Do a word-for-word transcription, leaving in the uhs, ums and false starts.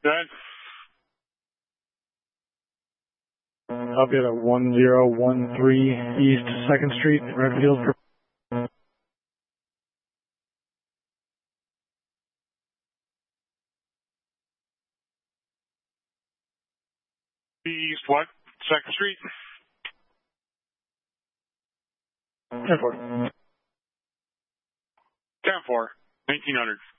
Good. Copy at one zero one three East second Street, Redfield. East what? second Street? ten four. ten four. nineteen hundred.